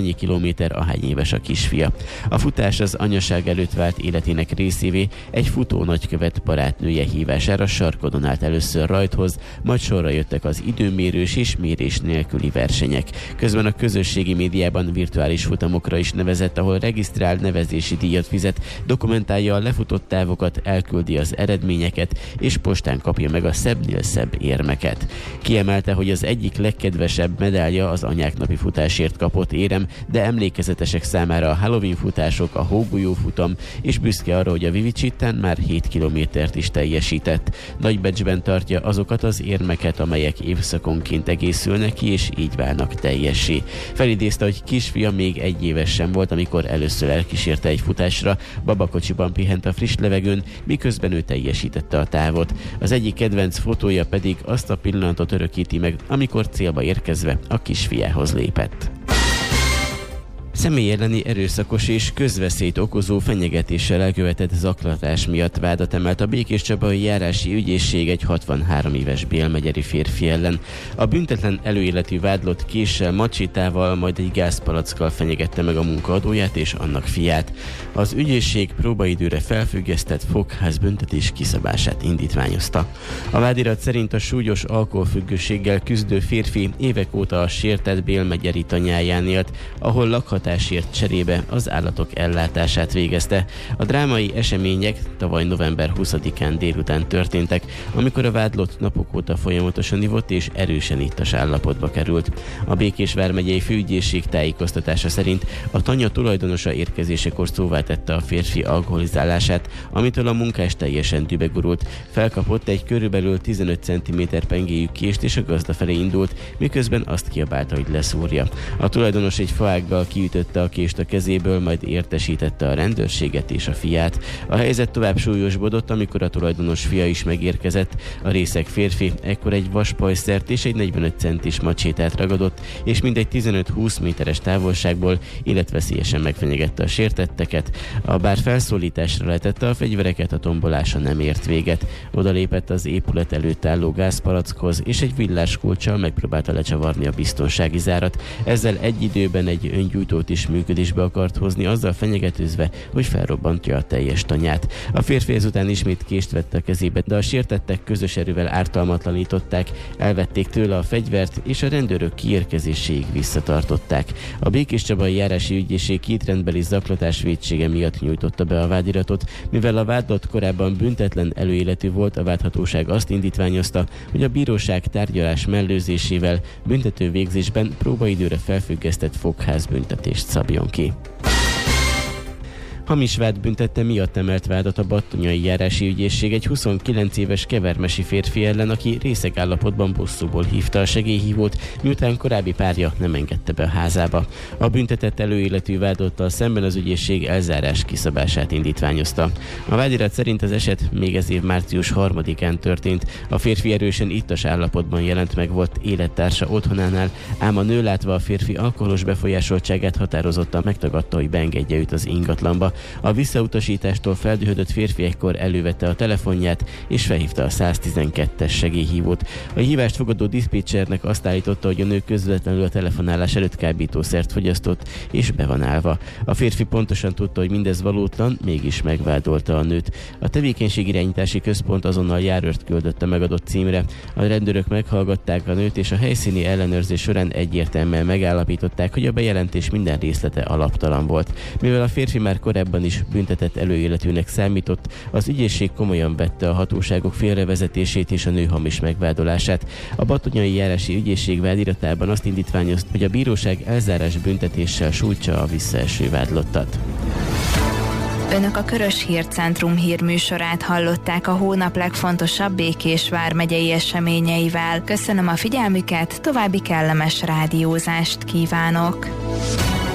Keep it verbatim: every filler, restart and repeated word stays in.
annyi kilométer, ahány éves a kisfia. A futás az anyaság előtt vált életének részévé, egy futó nagykövet barátnője hívására sarkodon állt először rajthoz, majd sorra jöttek az időmérős és mérés nélküli versenyek. Közben a közösségi médiában virtuális futamokra is nevezett, ahol regisztrál, nevezési díjat fizet, dokumentálja a lefutott távokat, elküldi az eredményeket, és postán kapja meg a szebbnél szebb érmeket. Kiemelte, hogy az egyik legkedvesebb medálja az anyák napi futásért kapott érem, de emlékezetesek számára a Halloween futások, a hógolyó futam, és büszke arra, hogy a Vivicsittán már hét kilométert is teljesített. Nagybecsben tartja azokat az érmeket, amelyek évszakonként egészülnek ki, és így válnak teljessé. Felidézte, hogy kisfia még egy éves sem volt, amikor először elkísérte egy futásra, babakocsiban pihent a friss levegőn, miközben ő teljesítette a távot. Az egyik kedvenc fotója pedig azt a pillanatot örökíti meg, amikor célba érkezve a kisfiához lépett. Személy elleni erőszakos és közveszélyt okozó fenyegetéssel elkövetett zaklatás miatt vádat emelt a Békéscsabai Járási Ügyészség egy hatvanhárom éves bélmegyeri férfi ellen. A büntetlen előéletű vádlott késsel, macsétával, majd egy gázpalackkal fenyegette meg a munkaadóját és annak fiát. Az ügyészség próbaidőre felfüggesztett fogházbüntetés kiszabását indítványozta. A vádirat szerint a súlyos alkoholfüggőséggel küzdő férfi évek óta a sértett bélmegyeri tanyáján élt, ahol lakhat cserébe az állatok ellátását végezte. A drámai események tavaly november huszadikán délután történtek, amikor a vádlott napok óta folyamatosan ivott és erősen ittas állapotba került. A Békés vármegyei főügyészség tájékoztatása szerint a tanya tulajdonosa érkezésekor szóvá tette a férfi alkoholizálását, amitől a munkás teljesen dübegurult. Felkapott egy körülbelül tizenöt centiméter pengéjű kést és a gazda felé indult, miközben azt kiabálta, hogy leszúrja. A tulajdonos egy faággal kiütött a kést a kezéből, majd értesítette a rendőrséget és a fiát. A helyzet tovább súlyosbodott, amikor a tulajdonos fia is megérkezett. A részeg férfi ekkor egy vaspajszert és egy negyvenöt centis macsétát ragadott, és mindegy tizenöt-húsz méteres távolságból életveszélyesen megfenyegette a sértetteket. A bár felszólításra letette a fegyvereket, a tombolása nem ért véget. Oda lépett az épület előtt álló gázpalackhoz, és egy villáskulccsal megpróbálta lecsavarni a biztonsági zárat. Ezzel egy időben egy öngyújtót is működésbe akart hozni, azzal fenyegetőzve, hogy felrobbantja a teljes tanyát. A férfi ezután ismét kést vett a kezébe, de a sértettek közös erővel ártalmatlanították, elvették tőle a fegyvert, és a rendőrök kiérkezéséig visszatartották. A Békéscsabai Járási Ügyészség két rendbeli zaklatás vétsége miatt nyújtotta be a vádiratot, mivel a vádlott korábban büntetlen előéletű volt, a vádhatóság azt indítványozta, hogy a bíróság tárgyalás mellőzésével büntető végzésben próbaidőre felfüggesztett fogházbüntetést szabjon ki. Hamis vád büntette miatt emelt vádat a Battonyai Járási Ügyészség egy huszonkilenc éves kevermesi férfi ellen, aki részeg állapotban bosszúból hívta a segélyhívót, miután korábbi párja nem engedte be a házába. A büntetett előéletű vádlottal szemben az ügyészség elzárás kiszabását indítványozta. A vádirat szerint az eset még ez év március harmadikán történt. A férfi erősen ittas állapotban jelent meg volt élettársa otthonánál, ám a nő látva a férfi alkoholos befolyásoltságát határozottan megtagadta, hogy beengedje őt az ingatlanba. A visszautasítástól feldühödött férfi ekkor elővette a telefonját és felhívta a száztizenkettes segélyhívót. A hívást fogadó diszpécsernek azt állította, hogy a nő közvetlenül a telefonálás előtt kábítószert fogyasztott és be van állva. A férfi pontosan tudta, hogy mindez valótlan, mégis megvádolta a nőt. A tevékenységirányítási központ azonnal járőrt küldött a megadott címre. A rendőrök meghallgatták a nőt, és a helyszíni ellenőrzés során egyértelműen megállapították, hogy a bejelentés minden részlete alaptalan volt. Mivel a férfi már korábban is büntetett előéletűnek számított, az ügyészség komolyan vette a hatóságok félrevezetését és a nő hamis megvádolását. A Battonyai Járási Ügyészség vádiratában azt indítványozta, hogy a bíróság elzárás büntetéssel sújtsa a visszaeső vádlottat. Önök a Körös Hírcentrum hírműsorát hallották a hónap legfontosabb Békés vármegyei eseményeivel. Köszönöm a figyelmüket, további kellemes rádiózást kívánok!